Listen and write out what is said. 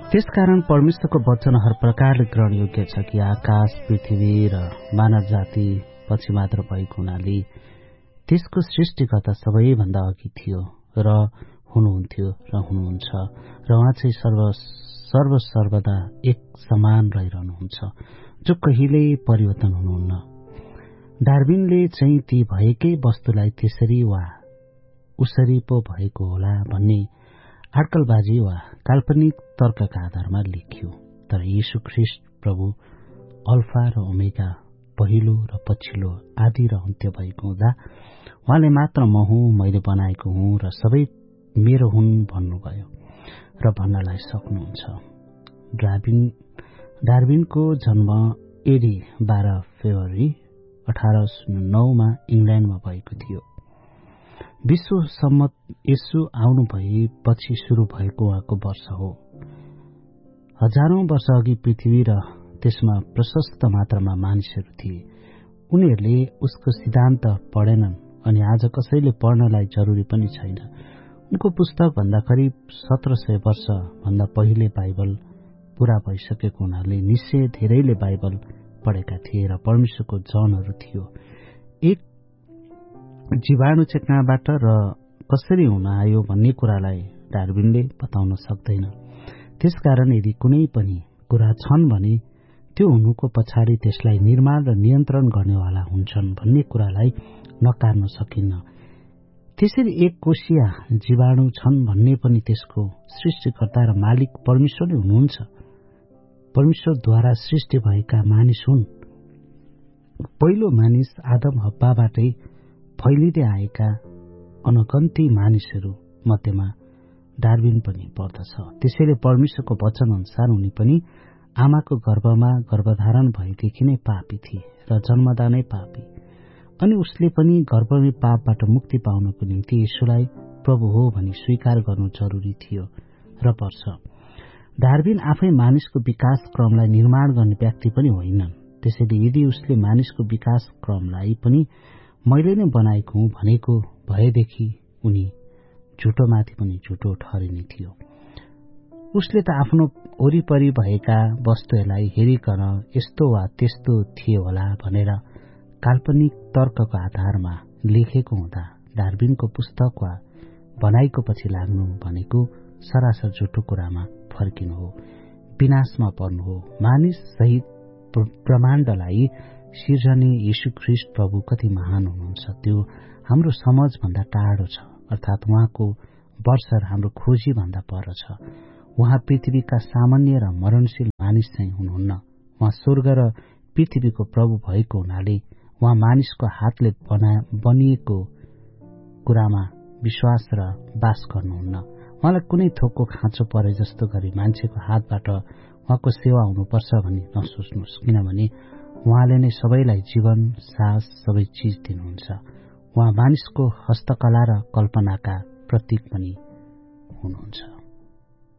त्यसकारण परमेश्वरको वचन हर प्रकारले ग्रहण योग्य छ कि आकाश, पृथ्वी र मानव जाति पछि मात्र भएको हुनाले त्यसको सृष्टिकर्ता सबैभन्दा अघि थियो र हुनुहुन्थ्यो र हुनुहुन्छ र उहाँ चाहिँ सर्वदा एक समान रहिरहनुहुन्छ, जो कहिल्यै परिवर्तन हुनुहुन्न। डार्विनले चाहिँ ती भएकै वस्तुलाई त्यसरी वा उसरी पो भएको होला भन्ने अड्कलबाजी वा काल्पनिक तर्कका आधारमा लेख्यो। तर यीशु ख्रीष्ट प्रभु अल्फा र ओमेगा, पहिलो र पछिल्लो, आदि र अन्त्य भएको हुँदा उहाँले मात्र म हुँ, मैले बनाएको हुँ र सबै मेरो हुन् भन्नुभयो र भन्नलाई सक्नुहुन्छ। डार्विनको जन्म एडी 12 फेब्रुअरी 1809 इङ्ल्याण्डमा भएको थियो। विश्व सम्मत यसु आउनु भएपछि शुरू भएको उहाँको वर्ष हो। हजारौं वर्ष अघि पृथ्वी र त्यसमा प्रशस्त मात्रामा मानिसहरू थिए। उनीहरूले उसको सिद्धान्त पढेनन् अनि आज कसैले पढ्नलाई जरुरी पनि छैन। उनको पुस्तक भन्दा करिब 1700 वर्ष भन्दा पहिले बाइबल पूरा भइसकेको हुनाले निश्चय धेरैले बाइबल पढेका थिए र परमेश्वरको जनहरू थियो। एक जीवाणु चाहिँ कहाँबाट र कसरी हुन आयो भन्ने कुरालाई डार्विनले बताउन सक्दैन। त्यसकारण यदि कुनै पनि कुरा छन् भने त्यो हुनुको पछाडि त्यसलाई निर्माण र नियन्त्रण गर्नेवाला हुन्छन् भन्ने कुरालाई नकार्न सकिन्न। त्यसरी एक कोषीय जीवाणु छन् भन्ने पनि त्यसको सृष्टिकर्ता र मालिक परमेश्वरले हुनुहुन्छ। परमेश्वरद्वारा सृष्टि भएका मानिस हुन्। पहिलो मानिस आदम हब्बाबाटै फैलिँदै आएका अनगन्ती मानिसहरू मध्येमा डार्विन पनि पर्दछ। त्यसैले परमेश्वरको वचन अनुसार उनी पनि आमाको गर्भमा गर्भधारण भएदेखि नै पापी थिए र जन्मदा नै पापी। अनि उसले पनि गर्भमै पापबाट मुक्ति पाउनको निम्ति यीशुलाई प्रभु हो भनी स्वीकार गर्नु जरुरी थियो र पर्छ। डार्विन आफै मानिसको विकास क्रमलाई निर्माण गर्ने व्यक्ति पनि होइनन्। त्यसैले यदि उसले मानिसको विकास क्रमलाई पनि मैले नै बनाएको हुँ भनेको भएदेखि उनी झुटोमाथि पनि झुटो ठहरिने थियो। उसले त आफ्नो वरिपरि भएका वस्तुहरूलाई हेरिकन यस्तो वा त्यस्तो थिए होला भनेर काल्पनिक तर्कको आधारमा लेखेको हुँदा डार्विनको पुस्तक वा भनाइको पछि लाग्नु भनेको सरासर झुटो कुरामा फर्किनु हो, विनाशमा पर्नु हो। मानिस सहित ब्रह्माण्डलाई सिर्जने यीशु ख्रीष्ट प्रभु कति महान हुनुहुन्छ त्यो हाम्रो समझभन्दा टाढो छ। अर्थात् उहाँको वर्षर हाम्रो खोजी भन्दा पर छ। उहाँ पृथ्वीका सामान्य र मरणशील मानिस चाहिँ हुनुहुन्न। उहाँ स्वर्ग र पृथ्वीको प्रभु भएको हुनाले उहाँ मानिसको हातले बनिएको कुरामा विश्वास र बास गर्नुहुन्न। उहाँलाई कुनै थोकको खाँचो परे जस्तो गरी मान्छेको हातबाट उहाँको सेवा हुनुपर्छ भनी नसोच्नुहोस्, किनभने उहाँले नै सबैलाई जीवन, सास, सबै चीज दिनुहुन्छ। उहाँ मानिसको हस्तकला र कल्पनाका प्रतीक पनि हुनुहुन्छ।